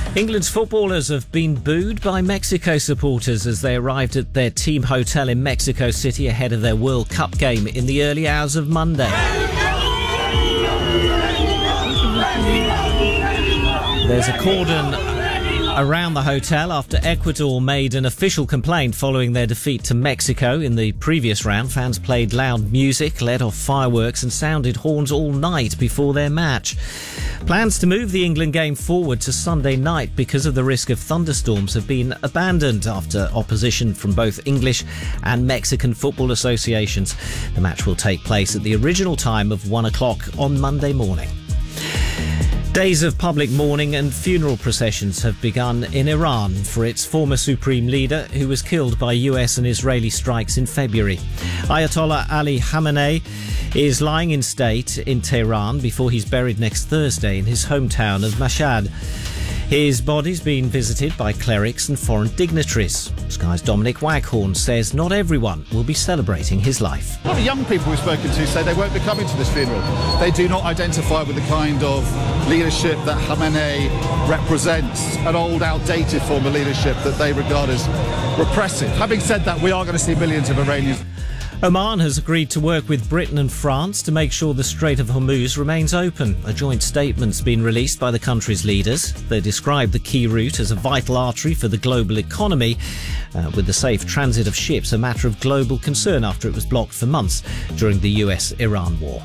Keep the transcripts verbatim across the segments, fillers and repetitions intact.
England's footballers have been booed by Mexico supporters as they arrived at their team hotel in Mexico City ahead of their World Cup game in the early hours of Monday. There's a cordon around the hotel after Ecuador made an official complaint following their defeat to Mexico in the previous round. Fans played loud music, let off fireworks and sounded horns all night before their match. Plans to move the England game forward to Sunday night because of the risk of thunderstorms have been abandoned after opposition from both English and Mexican football associations. The match will take place at the original time of one o'clock on Monday morning. Days of public mourning and funeral processions have begun in Iran for its former supreme leader who was killed by U S and Israeli strikes in February. Ayatollah Ali Khamenei is lying in state in Tehran before he's buried next Thursday in his hometown of Mashhad. His body's been visited by clerics and foreign dignitaries. Sky's Dominic Waghorn says not everyone will be celebrating his life. A lot of young people we've spoken to say they won't be coming to this funeral. They do not identify with the kind of leadership that Khamenei represents, an old, outdated form of leadership that they regard as repressive. Having said that, we are going to see millions of Iranians. Oman has agreed to work with Britain and France to make sure the Strait of Hormuz remains open. A joint statement's been released by the country's leaders. They describe the key route as a vital artery for the global economy, uh, with the safe transit of ships a matter of global concern after it was blocked for months during the U S Iran war.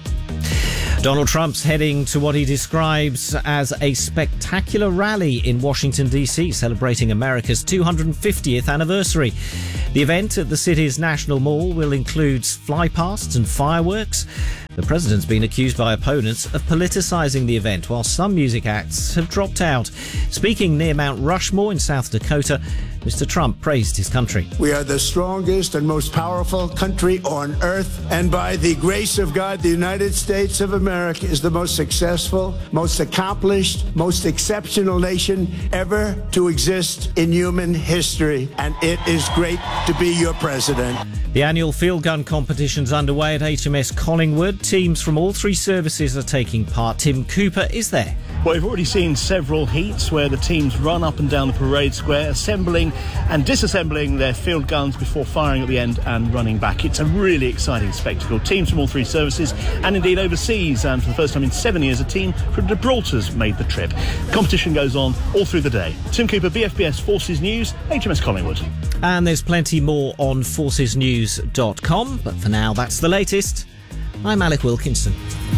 Donald Trump's heading to what he describes as a spectacular rally in Washington, D C, celebrating America's two hundred fiftieth anniversary. The event at the city's National Mall will include flypasts and fireworks. The president's been accused by opponents of politicising the event, while some music acts have dropped out. Speaking near Mount Rushmore in South Dakota, Mister Trump praised his country. We are the strongest and most powerful country on earth, and by the grace of God, the United States of America is the most successful, most accomplished, most exceptional nation ever to exist in human history, and it is great to be your president. The annual field gun competition's underway at H M S Collingwood. Teams from all three services are taking part. Tim Cooper is there. Well, we've already seen several heats where the teams run up and down the parade square, assembling and disassembling their field guns before firing at the end and running back. It's a really exciting spectacle. Teams from all three services and indeed overseas, and for the first time in seven years, a team from Gibraltar's made the trip. The competition goes on all through the day. Tim Cooper, B F B S Forces News, H M S Collingwood. And there's plenty more on forces news dot com, but for now, that's the latest. I'm Alec Wilkinson.